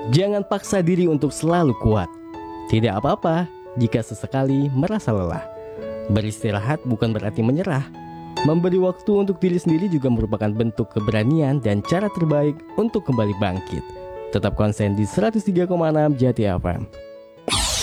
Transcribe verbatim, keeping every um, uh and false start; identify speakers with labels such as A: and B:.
A: Jangan paksa diri untuk selalu kuat. Tidak apa-apa jika sesekali merasa lelah. Beristirahat bukan berarti menyerah. Memberi waktu untuk diri sendiri juga merupakan bentuk keberanian dan cara terbaik untuk kembali bangkit. Tetap konsen di seratus tiga koma enam Jati F M.